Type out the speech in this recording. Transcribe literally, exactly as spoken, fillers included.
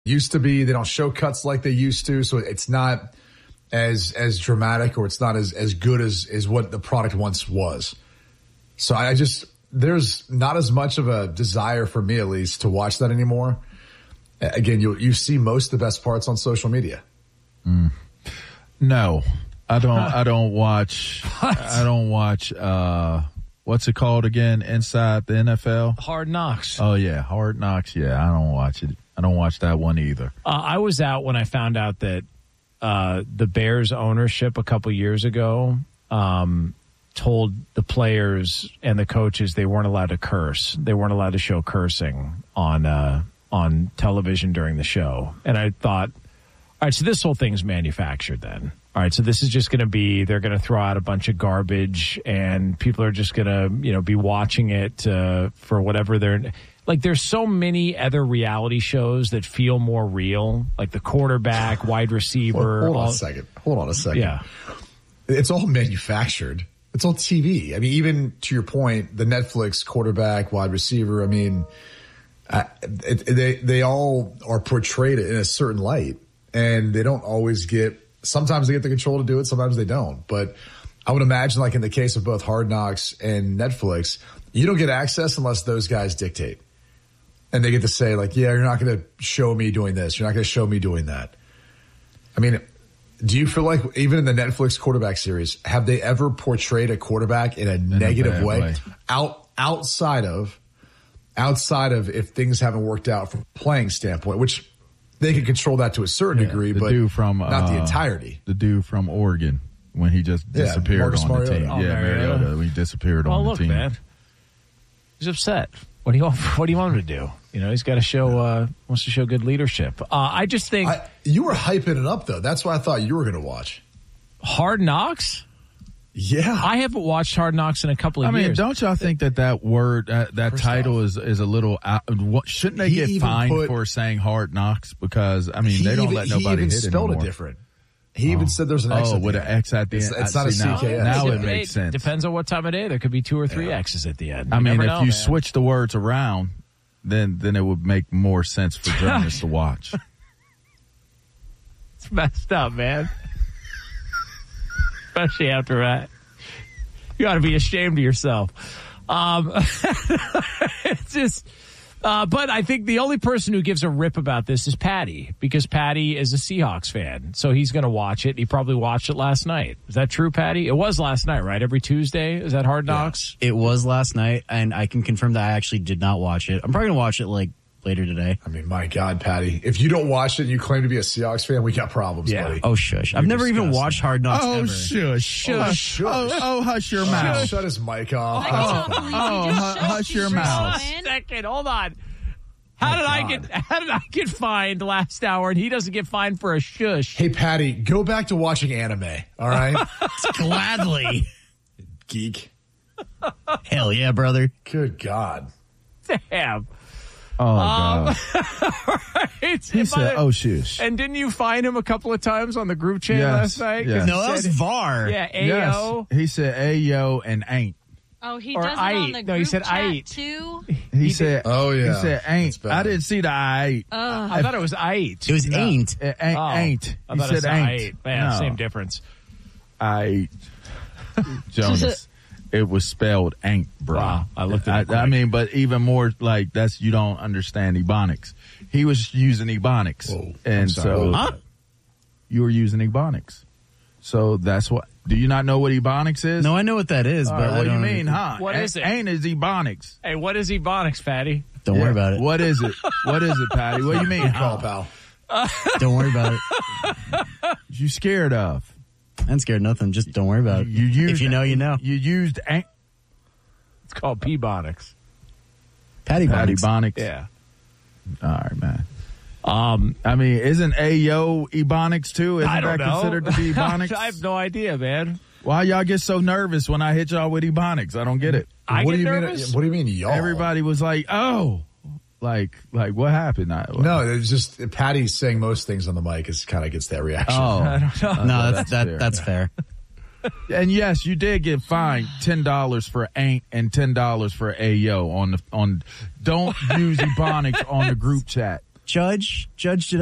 used to be. They don't show cuts like they used to, so it's not as as dramatic, or it's not as, as good as, as what the product once was. So I just, there's not as much of a desire for me, at least, to watch that anymore. Again, you you see most of the best parts on social media. Mm. No, I don't. I don't watch. What? I don't watch. Uh, what's it called again? Inside the N F L, Hard Knocks. Oh yeah, Hard Knocks. Yeah, I don't watch it. I don't watch that one either. Uh, I was out when I found out that uh, the Bears ownership a couple years ago um, told the players and the coaches they weren't allowed to curse. They weren't allowed to show cursing on uh, on television during the show. And I thought, all right, so this whole thing's manufactured then. All right, so this is just going to be, they're going to throw out a bunch of garbage and people are just going to, you know, be watching it uh, for whatever they're, like there's so many other reality shows that feel more real, like the quarterback, wide receiver. Hold, hold on all, a second. Hold on a second. Yeah. It's all manufactured. It's all T V. I mean, even to your point, the Netflix quarterback, wide receiver, I mean, uh, it, they, they all are portrayed in a certain light, and they don't always get, sometimes they get the control to do it, sometimes they don't. But I would imagine, like in the case of both Hard Knocks and Netflix, you don't get access unless those guys dictate. And they get to say, like, yeah, you're not going to show me doing this. You're not going to show me doing that. I mean, do you feel like even in the Netflix quarterback series, have they ever portrayed a quarterback in a in negative a way? way? Out outside of outside of if things haven't worked out from a playing standpoint, which they can control that to a certain Yeah, degree, the but dude from, not uh, the entirety. The dude from Oregon when he just Yeah, disappeared Marcus on the Mariota. team. Oh, yeah, Mariota. Mariota. When he disappeared Well, on look, the team. man, he's upset. What do you want? What do you want him to do? You know, he's got to show uh, wants to show good leadership. Uh, I just think I, you were hyping it up, though. That's why I thought you were going to watch. Hard Knocks. Yeah, I haven't watched Hard Knocks in a couple of I mean, years. don't y'all think that that word, uh, that First title off, is is a little? Out, what, shouldn't they he get even fined put- for saying Hard Knocks? Because I mean, he they don't even, let he nobody even hit spelled anymore. it different. He even said there's an X Oh, at the with end. an X at the It's, end. it's I not a see, now- C K S. Now Yeah. it makes sense. Depends on what time of day. There could be two or three Yeah. X's at the end. I You mean, never if know, you man. switch the words around, then then it would make more sense for journalists to watch. It's messed up, man. Especially after that. You ought to be ashamed of yourself. Um, it's just, uh, but I think the only person who gives a rip about this is Patty, because Patty is a Seahawks fan. So he's going to watch it. He probably watched it last night. Is that true, Patty? It was last night, right? Every Tuesday? Is that Hard Knocks? It was last night, and I can confirm that I actually did not watch it. I'm probably going to watch it like later today. I mean, my God, Patty, if you don't watch it and you claim to be a Seahawks fan, we got problems, Yeah. buddy. Oh, shush. I've You're never even disgusting. watched Hard Knocks Oh, ever. shush, shush. shush. Oh, oh, hush your Oh, mouth. shut his mic off. I cannot believe you oh, just hu- shut hush your your mouth. mouth. Second, hold on. How My did I God. get? How did I get fined last hour, and he doesn't get fined for a shush? Hey, Patty, go back to watching anime, all right? Gladly. Geek. Hell yeah, brother. Good God. Damn. Oh, God. It's, He said, oh, shush. And didn't you find him a couple of times on the group chat Yes, last night? 'Cause yes. he No, that was said- V A R. Yeah, Yes. Ayo. He said, ayo, and ain't. Oh, he Or does it I on eat. the No, he group said chat I eat. too. He, said, Oh, yeah. He said, ain't. That's bad. I didn't see the I ain't. I thought it was I eat. It was ain't. It ain't. Oh, ain't. I He thought it said, was I ain't. ate. Yeah, No. same difference. I ate. Jonas. It was spelled ain't, bro. Wow, I looked at it I, I quick. mean, but even more like that's you don't understand Ebonics. He was using Ebonics, Whoa, I'm and sorry. so Huh? you were using Ebonics. So that's what. Do you not know what Ebonics is? No, I know what that is, All but right, I what do you don't mean, huh? What A- is it? Ain't is Ebonics. Hey, what is Ebonics, Fatty? Don't Yeah. worry about it. What is it? What is it, Patty? What do you mean, Good call, huh? pal. Don't worry about it. You scared of? I'm scared of nothing. Just don't worry about it. You used, if you know, you know. You used ain't. It's called P-Bonics. Patty Patty Bonics. Bonics. Yeah. All right, man. Um, I mean, isn't Ayo Ebonics too? Isn't I don't that know. considered to be Ebonics? I have no idea, man. Why y'all get so nervous when I hit y'all with Ebonics? I don't get it. I what get do you nervous. mean? What do you mean, y'all? Everybody was like, "Oh, like, like what happened?" I, No, it's just Patty saying most things on the mic is kind of gets that reaction. Oh, I don't know. Uh, No, well, that's, that, fair. that's fair. And yes, you did get fined ten dollars for ain't and ten dollars for Ayo on the on. Don't use Ebonics on the group chat. Judge, Judge did